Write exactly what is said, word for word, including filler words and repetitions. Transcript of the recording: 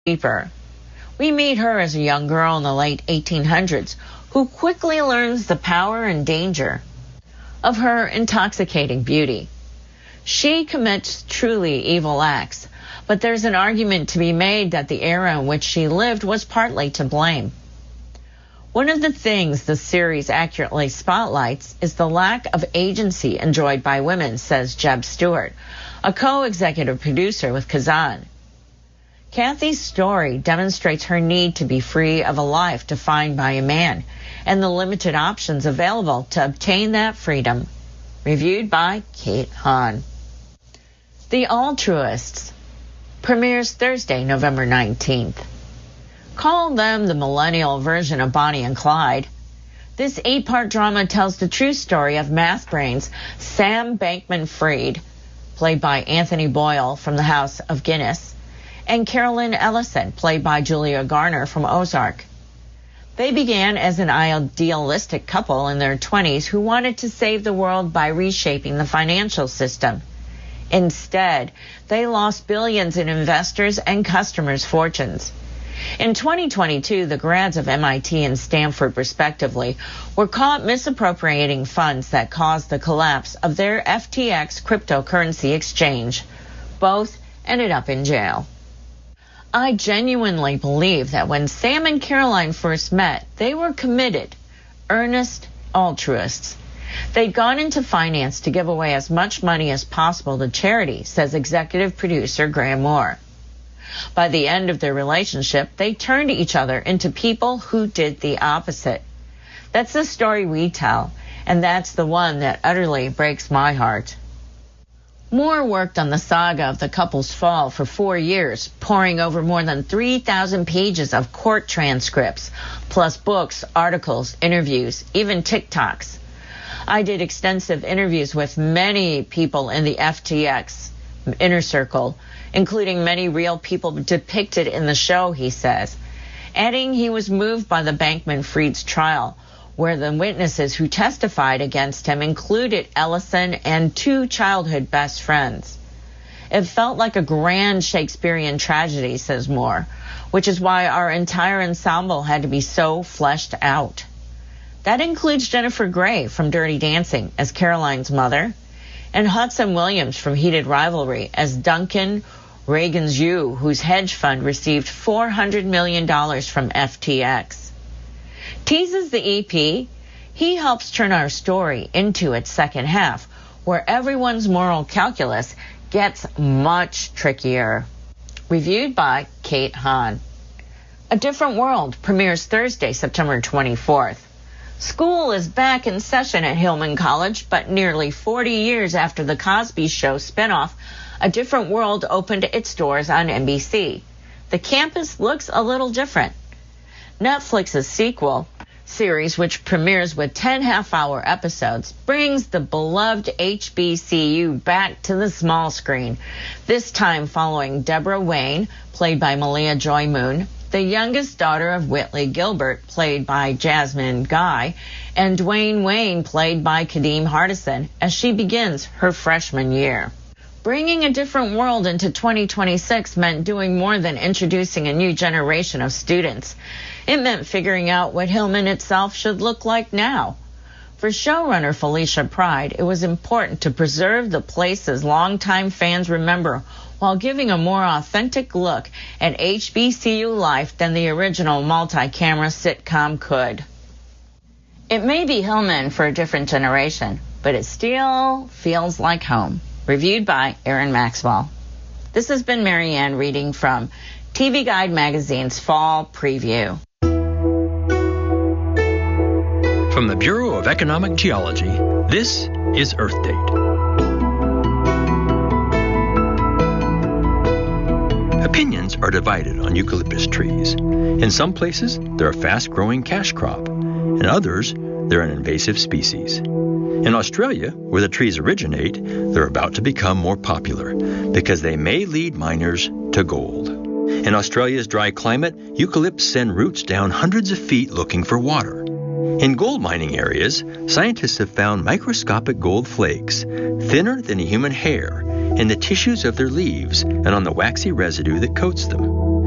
Reaper. We meet her as a young girl in the late eighteen hundreds who quickly learns the power and danger of her intoxicating beauty. She commits truly evil acts, but there's an argument to be made that the era in which she lived was partly to blame. One of the things the series accurately spotlights is the lack of agency enjoyed by women, says Jeb Stewart, a co-executive producer with Kazan. Kathy's story demonstrates her need to be free of a life defined by a man and the limited options available to obtain that freedom. Reviewed by Kate Hahn. The Altruists premieres Thursday, November nineteenth. Call them the millennial version of Bonnie and Clyde. This eight-part drama tells the true story of math brains Sam Bankman-Fried, played by Anthony Boyle from The House of Guinness, and Carolyn Ellison, played by Julia Garner from Ozark. They began as an idealistic couple in their twenties who wanted to save the world by reshaping the financial system. Instead, they lost billions in investors' and customers' fortunes. In twenty twenty-two, the grads of M I T and Stanford, respectively, were caught misappropriating funds that caused the collapse of their F T X cryptocurrency exchange. Both ended up in jail. I genuinely believe that when Sam and Caroline first met, they were committed, earnest altruists. They'd gone into finance to give away as much money as possible to charity, says executive producer Graham Moore. By the end of their relationship, they turned each other into people who did the opposite. That's the story we tell, and that's the one that utterly breaks my heart. Moore worked on the saga of the couple's fall for four years, poring over more than three thousand pages of court transcripts, plus books, articles, interviews, even TikToks. I did extensive interviews with many people in the F T X inner circle, including many real people depicted in the show, he says, adding he was moved by the Bankman-Fried's trial, where the witnesses who testified against him included Ellison and two childhood best friends. It felt like a grand Shakespearean tragedy, says Moore, which is why our entire ensemble had to be so fleshed out. That includes Jennifer Grey from Dirty Dancing as Caroline's mother, and Hudson Williams from Heated Rivalry as Duncan Reagan's-You, whose hedge fund received four hundred million dollars from F T X. Teases the E P, he helps turn our story into its second half, where everyone's moral calculus gets much trickier. Reviewed by Kate Hahn. A Different World premieres Thursday, September twenty-fourth. School is back in session at Hillman College, but nearly forty years after the Cosby Show spinoff, A Different World opened its doors on N B C. The campus looks a little different. Netflix's sequel series, which premieres with ten half-hour episodes, brings the beloved H B C U back to the small screen, this time following Deborah Wayne, played by Malia Joy Moon, the youngest daughter of Whitley Gilbert, played by Jasmine Guy, and Dwayne Wayne, played by Kadeem Hardison, as she begins her freshman year. Bringing A Different World into twenty twenty-six meant doing more than introducing a new generation of students. It meant figuring out what Hillman itself should look like now. For showrunner Felicia Pride, it was important to preserve the places longtime fans remember while giving a more authentic look at H B C U life than the original multi-camera sitcom could. It may be Hillman for a different generation, but it still feels like home. Reviewed by Aaron Maxwell. This has been Mary Ann reading from T V Guide Magazine's Fall Preview. From the Bureau of Economic Geology, this is Earth Date. Opinions are divided on eucalyptus trees. In some places, they're a fast-growing cash crop. In others, they're an invasive species. In Australia, where the trees originate, they're about to become more popular because they may lead miners to gold. In Australia's dry climate, eucalypts send roots down hundreds of feet looking for water. In gold mining areas, scientists have found microscopic gold flakes, thinner than a human hair, in the tissues of their leaves and on the waxy residue that coats them.